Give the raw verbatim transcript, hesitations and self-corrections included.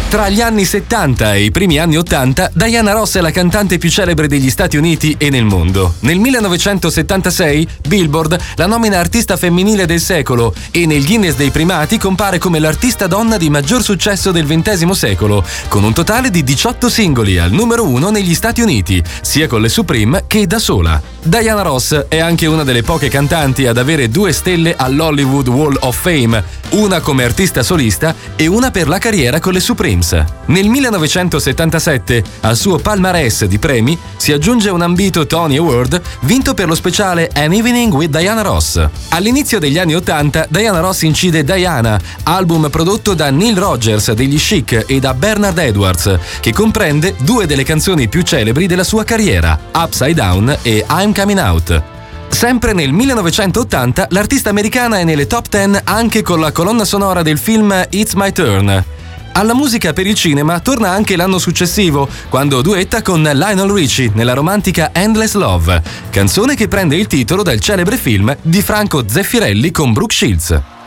Tra gli anni settanta e i primi anni ottanta, Diana Ross è la cantante più celebre degli Stati Uniti e nel mondo. Nel millenovecentosettantasei, Billboard la nomina artista femminile del secolo e nel Guinness dei primati compare come l'artista donna di maggior successo del ventesimo secolo, con un totale di diciotto singoli al numero uno negli Stati Uniti, sia con le Supreme che da sola. Diana Ross è anche una delle poche cantanti ad avere due stelle all'Hollywood Wall of Fame, una come artista solista e una per la carriera con le Supremes. Nel millenovecentosettantasette al suo palmarès di premi si aggiunge un ambito Tony Award vinto per lo speciale An Evening with Diana Ross. All'inizio degli anni ottanta Diana Ross incide Diana, album prodotto da Neil Rogers degli Chic e da Bernard Edwards, che comprende due delle canzoni più celebri della sua carriera, Upside Down e I'm Coming Out. Sempre nel millenovecentottanta l'artista americana è nelle top dieci anche con la colonna sonora del film It's My Turn. Alla musica per il cinema torna anche l'anno successivo, quando duetta con Lionel Richie nella romantica Endless Love, canzone che prende il titolo dal celebre film di Franco Zeffirelli con Brooke Shields.